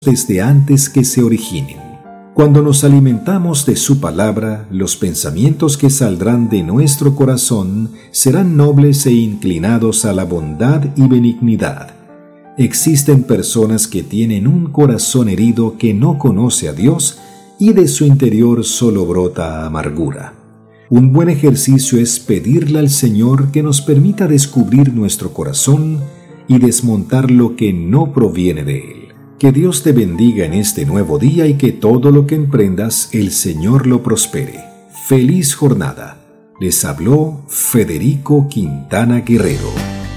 desde antes que se originen. Cuando nos alimentamos de su palabra, los pensamientos que saldrán de nuestro corazón serán nobles e inclinados a la bondad y benignidad. Existen personas que tienen un corazón herido que no conoce a Dios y de su interior solo brota amargura. Un buen ejercicio es pedirle al Señor que nos permita descubrir nuestro corazón y desmontar lo que no proviene de Él. Que Dios te bendiga en este nuevo día y que todo lo que emprendas el Señor lo prospere. ¡Feliz jornada! Les habló Federico Quintana Guerrero.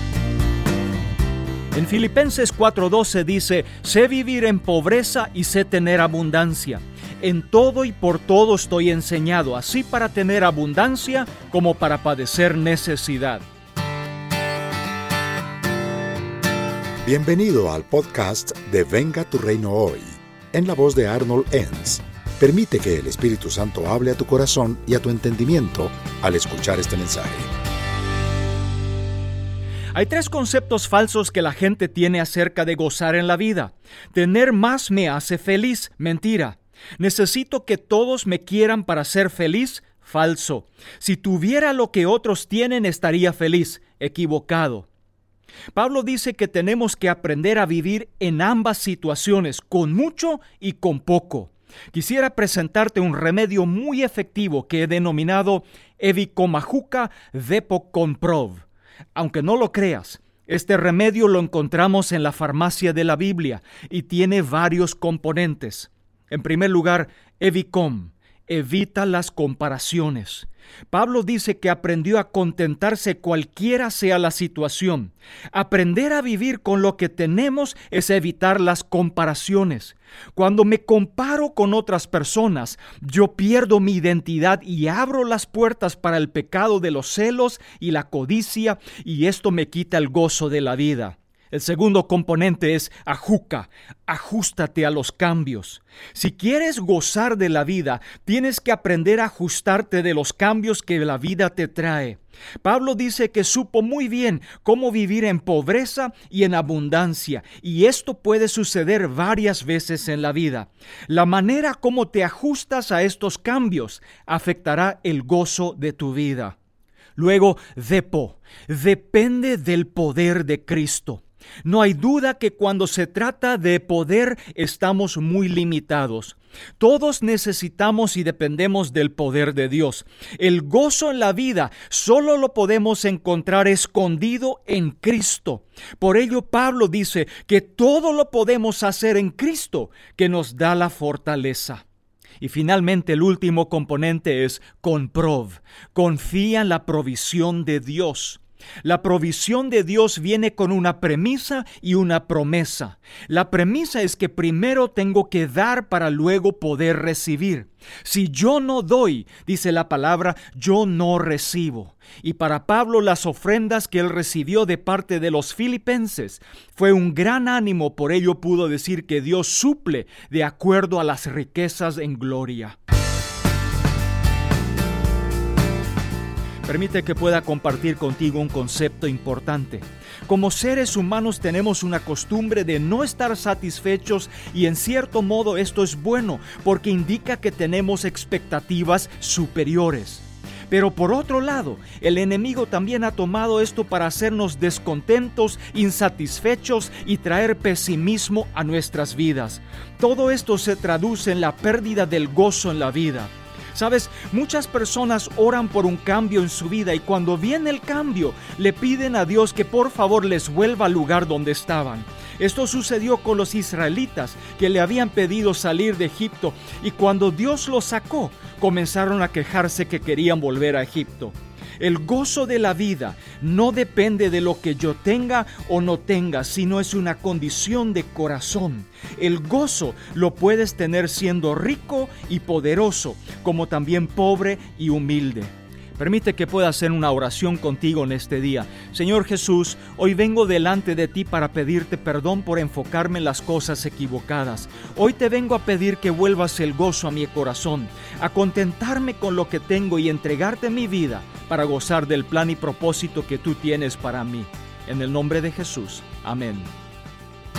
En Filipenses 4:12 dice: sé vivir en pobreza y sé tener abundancia. En todo y por todo estoy enseñado, así para tener abundancia como para padecer necesidad. Bienvenido al podcast de Venga tu Reino Hoy, en la voz de Arnold Enns. Permite que el Espíritu Santo hable a tu corazón y a tu entendimiento al escuchar este mensaje. Hay 3 conceptos falsos que la gente tiene acerca de gozar en la vida. Tener más me hace feliz, mentira. Necesito que todos me quieran para ser feliz, falso. Si tuviera lo que otros tienen, estaría feliz, equivocado. Pablo dice que tenemos que aprender a vivir en ambas situaciones, con mucho y con poco. Quisiera presentarte un remedio muy efectivo que he denominado Evikomajuka Depocomprov. Aunque no lo creas, este remedio lo encontramos en la farmacia de la Biblia y tiene varios componentes. En primer lugar, Evikom, evita las comparaciones. Pablo dice que aprendió a contentarse cualquiera sea la situación. Aprender a vivir con lo que tenemos es evitar las comparaciones. Cuando me comparo con otras personas, yo pierdo mi identidad y abro las puertas para el pecado de los celos y la codicia, y esto me quita el gozo de la vida. El segundo componente es ajuka, ajústate a los cambios. Si quieres gozar de la vida, tienes que aprender a ajustarte de los cambios que la vida te trae. Pablo dice que supo muy bien cómo vivir en pobreza y en abundancia, y esto puede suceder varias veces en la vida. La manera como te ajustas a estos cambios afectará el gozo de tu vida. Luego, depende del poder de Cristo. No hay duda que cuando se trata de poder estamos muy limitados. Todos necesitamos y dependemos del poder de Dios. El gozo en la vida solo lo podemos encontrar escondido en Cristo. Por ello Pablo dice que todo lo podemos hacer en Cristo, que nos da la fortaleza. Y finalmente el último componente es comprov. Confía en la provisión de Dios. La provisión de Dios viene con una premisa y una promesa. La premisa es que primero tengo que dar para luego poder recibir. Si yo no doy, dice la palabra, yo no recibo. Y para Pablo las ofrendas que él recibió de parte de los filipenses fue un gran ánimo, por ello pudo decir que Dios suple de acuerdo a las riquezas en gloria. Permite que pueda compartir contigo un concepto importante. Como seres humanos tenemos una costumbre de no estar satisfechos y en cierto modo esto es bueno porque indica que tenemos expectativas superiores. Pero por otro lado, el enemigo también ha tomado esto para hacernos descontentos, insatisfechos y traer pesimismo a nuestras vidas. Todo esto se traduce en la pérdida del gozo en la vida. Sabes, muchas personas oran por un cambio en su vida y cuando viene el cambio, le piden a Dios que por favor les vuelva al lugar donde estaban. Esto sucedió con los israelitas que le habían pedido salir de Egipto y cuando Dios los sacó, comenzaron a quejarse que querían volver a Egipto. El gozo de la vida no depende de lo que yo tenga o no tenga, sino es una condición de corazón. El gozo lo puedes tener siendo rico y poderoso, como también pobre y humilde. Permite que pueda hacer una oración contigo en este día. Señor Jesús, hoy vengo delante de ti para pedirte perdón por enfocarme en las cosas equivocadas. Hoy te vengo a pedir que vuelvas el gozo a mi corazón, a contentarme con lo que tengo y entregarte mi vida para gozar del plan y propósito que tú tienes para mí. En el nombre de Jesús. Amén.